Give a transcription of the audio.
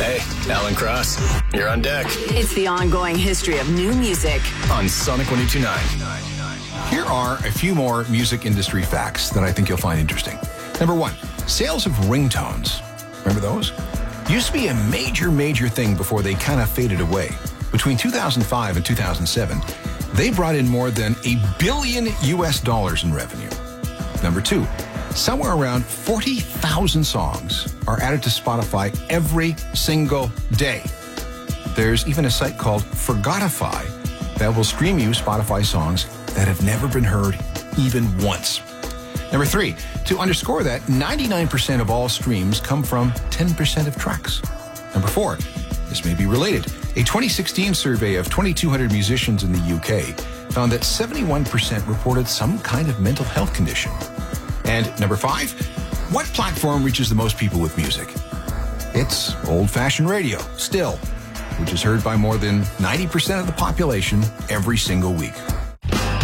Hey, Alan Cross, you're on deck. It's the ongoing history of new music on Sonic 102.9. Here are a few more music industry facts that I think you'll find interesting. Number one, sales of ringtones. Remember those? Used to be a major thing before they kind of faded away. Between 2005 and 2007, they brought in more than $1 billion in revenue. Number two, somewhere around 40,000 songs are added to Spotify every single day. There's even a site called Forgotify that will stream you Spotify songs that have never been heard even once. Number three, to underscore that, 99% of all streams come from 10% of tracks. Number four, this may be related. A 2016 survey of 2,200 musicians in the UK found that 71% reported some kind of mental health condition. And number five, what platform reaches the most people with music? It's old-fashioned radio, still, which is heard by more than 90% of the population every single week.